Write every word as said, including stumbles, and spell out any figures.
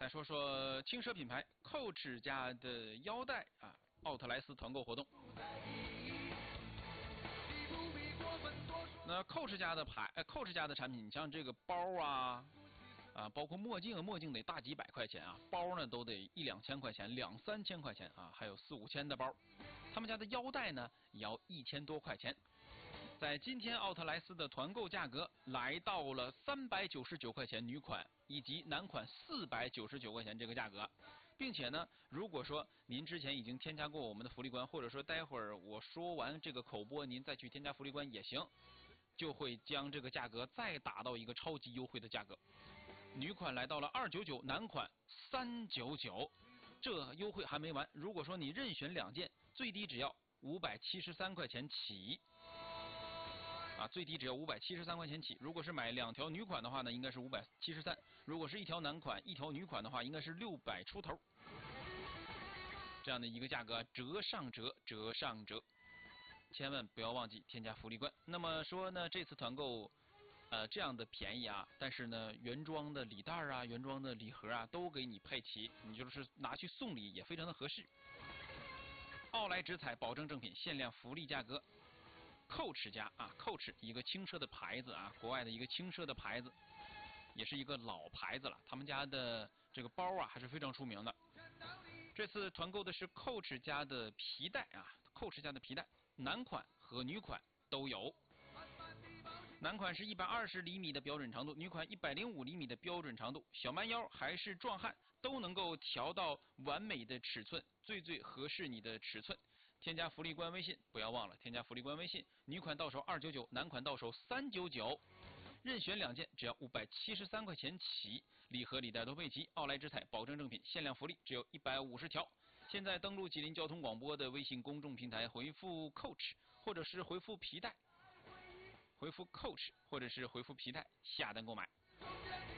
来说说轻奢品牌 Coach 家的腰带啊，奥特莱斯团购活动。那 Coach 家的牌，呃 ，Coach 家的产品，你像这个包啊，啊，包括墨镜，墨镜得大几百块钱啊，包呢都得一两千块钱，两三千块钱啊，还有四五千的包。他们家的腰带呢，也要一千多块钱。在今天奥特莱斯的团购价格来到了三百九十九块钱女款，以及男款四百九十九块钱这个价格，并且呢，如果说您之前已经添加过我们的福利官，或者说待会儿我说完这个口播，您再去添加福利官也行，就会将这个价格再打到一个超级优惠的价格。女款来到了二九九，男款三九九，这优惠还没完。如果说你任选两件，最低只要五百七十三块钱起。啊，最低只要五百七十三块钱起。如果是买两条女款的话呢，应该是五百七十三；如果是一条男款、一条女款的话，应该是六百出头。这样的一个价格，折上折，折上折，千万不要忘记添加福利官。那么说呢，这次团购，呃，这样的便宜啊，但是呢，原装的礼袋啊、原装的礼盒啊，都给你配齐，你就是拿去送礼也非常的合适。奥莱直采保证正品，限量福利价格。Coach 家啊 ，Coach 一个轻奢的牌子啊，国外的一个轻奢的牌子，也是一个老牌子了。他们家的这个包啊，还是非常出名的。这次团购的是 Coach 家的皮带啊 ，Coach 家的皮带，男款和女款都有。男款是一百二十厘米的标准长度，女款一百零五厘米的标准长度，小蛮腰还是壮汉都能够调到完美的尺寸，最最合适你的尺寸。添加福利官微信，不要忘了添加福利官微信。女款到手二九九，男款到手三九九，任选两件只要五百七十三块钱起，礼盒礼袋都备齐。奥莱直采保证正品，限量福利只有一百五十条。现在登录吉林交通广播的微信公众平台，回复 Coach 或者是回复皮带，回复 Coach 或者是回复皮带下单购买。